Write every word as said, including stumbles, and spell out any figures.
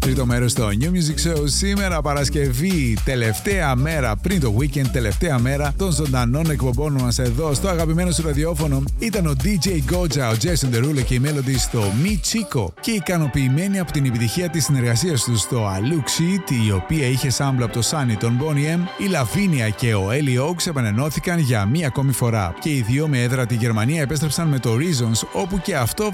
Τρίτο μέρος στο New Music Show. Σήμερα Παρασκευή, τελευταία μέρα πριν το weekend, τελευταία μέρα των ζωντανών εκπομπών μας εδώ στο αγαπημένο σου ραδιόφωνο. Ήταν ο ντι τζέι Goja, ο Jason Derulo και η Melody στο Mi Chico. Και ικανοποιημένοι από την επιτυχία της συνεργασίας τους στο Aluk Sheet, η οποία είχε sample από το Sunny των Boney M, η Lavinia και ο Ellie Oaks επανενώθηκαν για μία ακόμη φορά. Και οι δύο με έδρα τη Γερμανία επέστρεψαν με το Reasons, όπου και αυτό